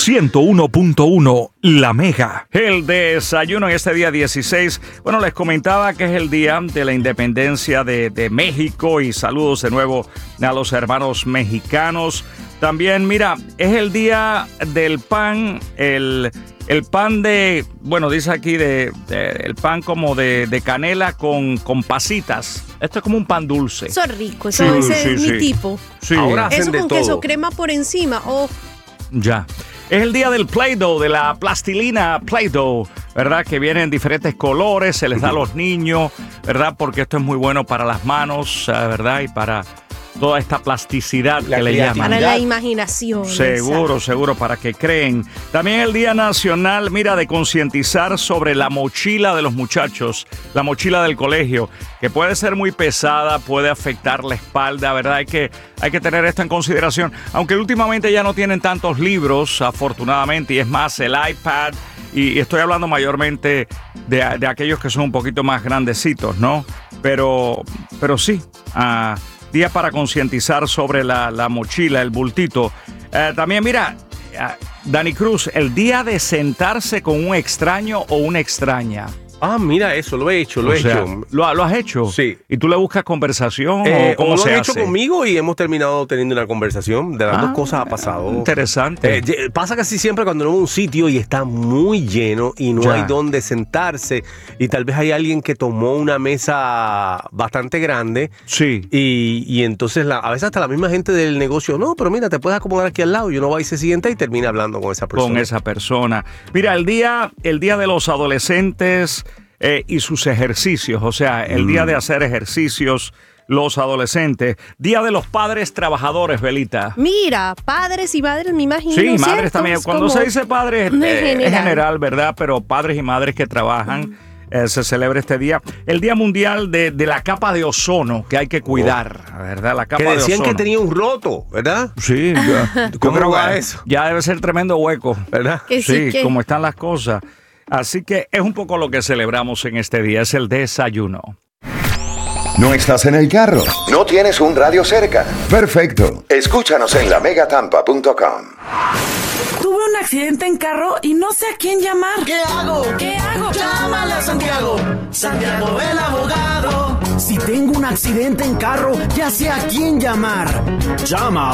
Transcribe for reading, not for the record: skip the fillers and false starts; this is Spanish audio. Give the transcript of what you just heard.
101.1 La Mega. El desayuno en este día 16. Bueno, les comentaba que es el día de la independencia de México y saludos de nuevo a los hermanos mexicanos. También, mira, es el día del pan, el pan de, bueno, dice aquí el pan como de canela con pasitas. Esto es como un pan dulce. Eso es rico, ese es mi tipo. Sí. Ahora hacen eso de con todo. queso crema por encima. Oh. Ya. Es el día del Play-Doh, de la plastilina Play-Doh, ¿verdad? Que viene en diferentes colores, se les da a los niños, ¿verdad? Porque esto es muy bueno para las manos, ¿verdad? Y para toda esta plasticidad que le llaman. Para la imaginación. Seguro, para que creen. También el Día Nacional, mira, de concientizar sobre la mochila de los muchachos, la mochila del colegio, que puede ser muy pesada, puede afectar la espalda, ¿verdad? Hay que tener esto en consideración. Aunque últimamente ya no tienen tantos libros, afortunadamente, y es más el iPad, y estoy hablando mayormente de aquellos que son un poquito más grandecitos, ¿no? Pero sí, día para concientizar sobre la mochila, el bultito. También, mira, Dani Cruz, el día de sentarse con un extraño o una extraña. Ah, mira eso, lo he hecho. ¿Lo has hecho? Sí. ¿Y tú le buscas conversación o cómo se hace? Lo han hecho conmigo y hemos terminado teniendo una conversación. De las dos cosas ha pasado. Interesante. Pasa casi siempre cuando vamos a un sitio y está muy lleno y no hay dónde sentarse y tal vez hay alguien que tomó una mesa bastante grande. Sí. Y entonces a veces hasta la misma gente del negocio, no, pero mira, te puedes acomodar aquí al lado y uno va y se sienta y termina hablando con esa persona. Mira, el día de los adolescentes y sus ejercicios, o sea, el día de hacer ejercicios, los adolescentes. Día de los padres trabajadores, Belita. Mira, padres y madres, me imagino. Sí, ¿cierto? madres también. Cuando se dice padres, es general, ¿verdad? Pero padres y madres que trabajan, se celebra este día. El Día Mundial de la capa de ozono, que hay que cuidar, ¿verdad? La capa de ozono. Que decían que tenía un roto, ¿verdad? Sí. ¿Cómo va eso? Ya debe ser tremendo hueco, ¿verdad? Sí, como están las cosas. Así que es un poco lo que celebramos en este día, es el desayuno. ¿No estás en el carro? ¿No tienes un radio cerca? Perfecto. Escúchanos en lamegatampa.com. Tuve un accidente en carro y no sé a quién llamar. ¿Qué hago? Llámale a Santiago. Santiago el abogado. Si tengo un accidente en carro, ya sé a quién llamar. Llama